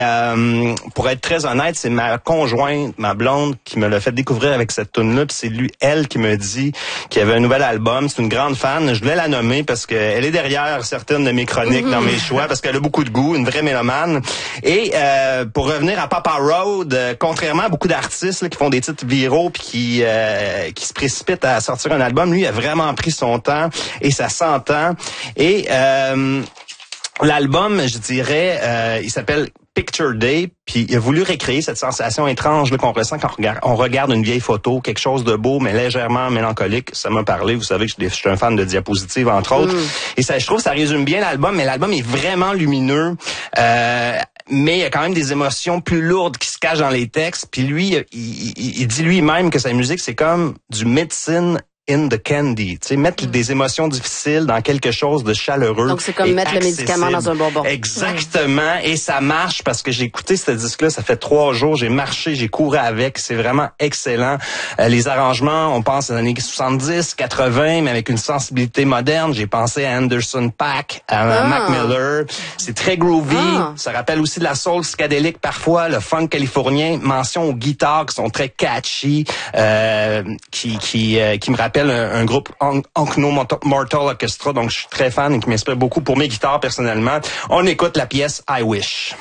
pour être très honnête, c'est ma conjointe, ma blonde, qui me l'a fait découvrir avec cette tune-là. Puis c'est elle qui me dit qu'il y avait un nouvel album. C'est une grande fan. Je voulais la nommer parce qu'elle est derrière certaines de mes chroniques dans mes choix, parce qu'elle a beaucoup de goût, une vraie mélomane. Et pour revenir à Papa Road, contrairement à beaucoup d'artistes là, qui font des titres viraux puis qui se précipitent à sortir un album, lui a vraiment pris son temps et ça s'entend. Et l'album, je dirais, il s'appelle Picture Day, puis il a voulu recréer cette sensation étrange là, qu'on ressent quand on regarde une vieille photo, quelque chose de beau mais légèrement mélancolique. Ça m'a parlé, vous savez que je suis un fan de diapositives entre autres. Et ça, je trouve que ça résume bien l'album, mais l'album est vraiment lumineux. Mais il y a quand même des émotions plus lourdes qui se cachent dans les textes. Puis lui, il dit lui-même que sa musique, c'est comme du medicine in the candy, tu sais, mettre des émotions difficiles dans quelque chose de chaleureux. Donc c'est comme mettre accessible. Le médicament dans un bonbon. Exactement, et ça marche parce que j'ai écouté ce disque-là, ça fait 3 jours, j'ai marché, j'ai couru avec, c'est vraiment excellent. Les arrangements, on pense aux années 70, 80, mais avec une sensibilité moderne. J'ai pensé à Anderson .Paak, à Mac Miller. C'est très groovy, ça rappelle aussi de la soul psychédélique parfois, le funk californien, mention aux guitares qui sont très catchy, qui me rappelle un groupe Unknown Mortal Orchestra, donc je suis très fan et qui m'inspire beaucoup pour mes guitares personnellement. On écoute la pièce I Wish.